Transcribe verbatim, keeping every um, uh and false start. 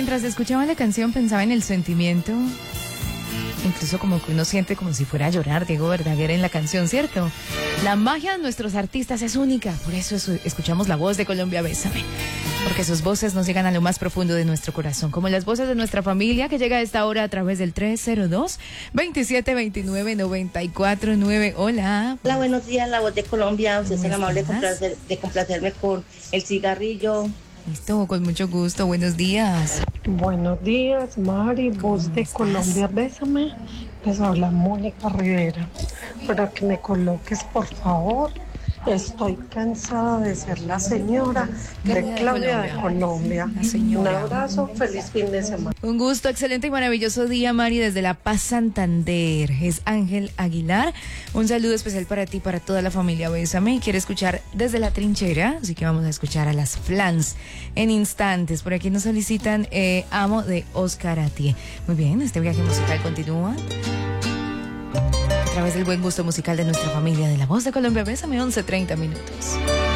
mientras escuchaba la canción pensaba en el sentimiento, incluso como que uno siente como si fuera a llorar, Diego Verdaguer en la canción, ¿cierto? La magia de nuestros artistas es única, por eso escuchamos la voz de Colombia Bésame, porque sus voces nos llegan a lo más profundo de nuestro corazón, como las voces de nuestra familia que llega a esta hora a través del tres cero dos, veintisiete veintinueve, noventa y cuatro nueve. Hola. Hola, buenos días, la voz de Colombia. Usted es tan amable de, complacer, de complacerme con el cigarrillo. Listo, con mucho gusto. Buenos días. Buenos días, Mari, voz de Colombia Bésame. Les habla Mónica Rivera. Para que me coloques, por favor. Estoy cansada de ser la señora de Claudia de Colombia. Un abrazo, feliz fin de semana. Un gusto, excelente y maravilloso día, Mari, desde La Paz, Santander. Es Ángel Aguilar. Un saludo especial para ti, para toda la familia Bésame. Quiere escuchar Desde la Trinchera, así que vamos a escuchar a las Flans en instantes. Por aquí nos solicitan eh, Amo de Oscar Atié. Muy bien, este viaje musical continúa a través del buen gusto musical de nuestra familia de La Voz de Colombia Bésame, once treinta minutos.